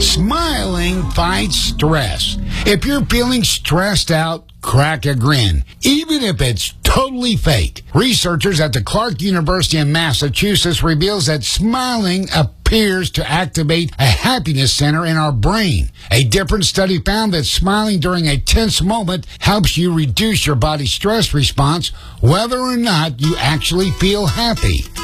Smiling fights stress. If you're feeling stressed out, crack a grin, even if it's totally fake. Researchers at the Clark University in Massachusetts reveals that smiling appears to activate a happiness center in our brain. A different study found that smiling during a tense moment helps you reduce your body's stress response, whether or not you actually feel happy.